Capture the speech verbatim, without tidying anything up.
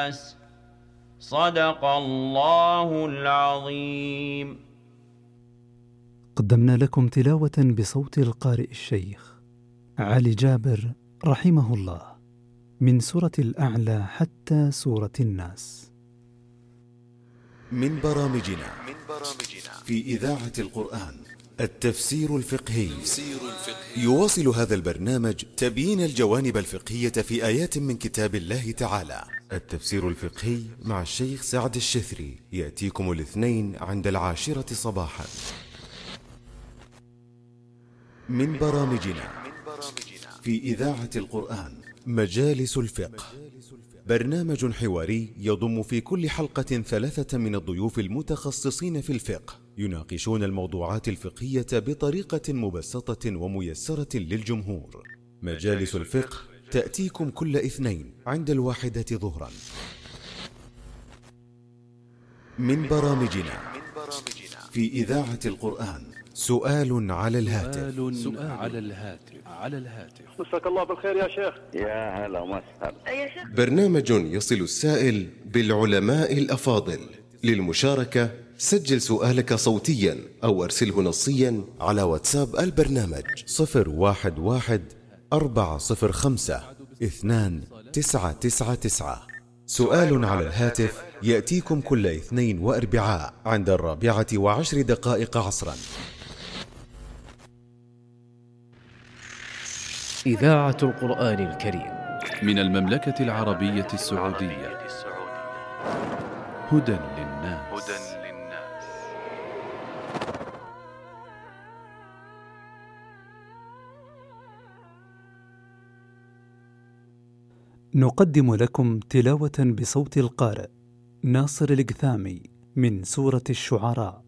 الناس. صدق الله العظيم. قدمنا لكم تلاوة بصوت القارئ الشيخ علي جابر رحمه الله من سورة الأعلى حتى سورة الناس. من برامجنا في إذاعة القرآن التفسير الفقهي. يواصل هذا البرنامج تبيين الجوانب الفقهية في آيات من كتاب الله تعالى. التفسير الفقهي مع الشيخ سعد الشثري يأتيكم الاثنين عند العاشرة صباحا. من برامجنا في إذاعة القرآن مجالس الفقه، برنامج حواري يضم في كل حلقة ثلاثة من الضيوف المتخصصين في الفقه، يناقشون الموضوعات الفقهية بطريقة مبسطة وميسرة للجمهور. مجالس الفقه تأتيكم كل اثنين عند الواحدة ظهرا. من برامجنا في إذاعة القرآن سؤال على الهاتف. سؤال على الهاتف على الهاتف مساك الله بالخير يا شيخ. يا هلا وسهلا. برنامج يصل السائل بالعلماء الأفاضل. للمشاركة سجل سؤالك صوتيا أو أرسله نصيا على واتساب البرنامج صفر واحد واحد أربعة صفر خمسة اثنان تسعة تسعة تسعة. سؤال على الهاتف يأتيكم كل اثنين وأربعاء عند الرابعة وعشر دقائق عصرا. إذاعة القرآن الكريم من المملكة العربية السعودية. هدى للناس. نقدم لكم تلاوة بصوت القارئ ناصر القثامي من سورة الشعراء.